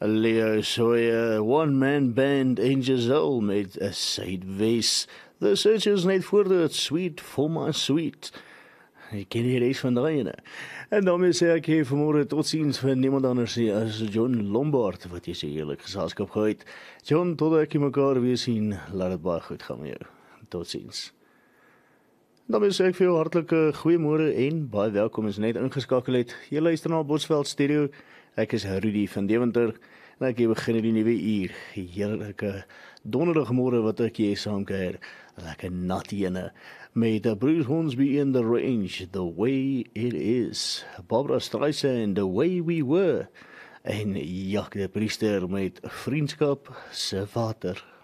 Leo Sawyer, one-man band Angels All met a Suidwes. The Searchers net voor dit Sweet for my sweet. Ek ken die reis van daai ene. En daarmee sê ek hier vanmôre totsiens vir niemand anders nie as John Lombard, wat jy sê heerlik geselskap gehad. John, totdat ek mekaar weer sien, laat dit baie goed gaan met jou. Totsiens. Daarmee sê ek vir jou hartlike goeiemôre en baie welkom as net ingeskakel het. Jy luister na Bosveld Studio. Ek is Rudy van Deventer en ek begin die nuwe uur. Heerlike donderdagmôre wat ek hier saam kuier. Lekker nat ene met Bruce Hornsby in the Range, The Way It Is. Barbara Streisand, The Way We Were. En Jacques de Priester met Vriendskap se Water.